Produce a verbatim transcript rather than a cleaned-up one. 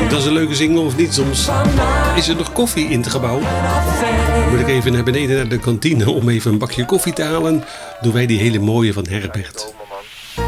Dat is een leuke single of niet? Soms is er nog koffie in het gebouw. Dan moet ik even naar beneden naar de kantine om even een bakje koffie te halen. Doen wij die hele mooie van Herbert.